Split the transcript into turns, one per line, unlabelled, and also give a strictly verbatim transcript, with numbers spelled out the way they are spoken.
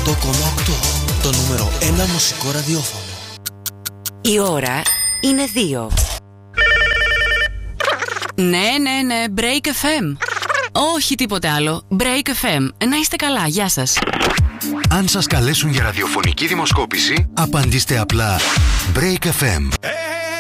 οκτώ κόμμα οκτώ, το νούμερο ένα μουσικό ραδιόφωνο.
Η ώρα είναι δύο. Ναι, ναι, ναι, Break εφ εμ. Όχι τίποτε άλλο, Break εφ εμ. Να είστε καλά, γεια σας.
Αν σας καλέσουν για ραδιοφωνική δημοσκόπηση, απαντήστε απλά Break εφ εμ.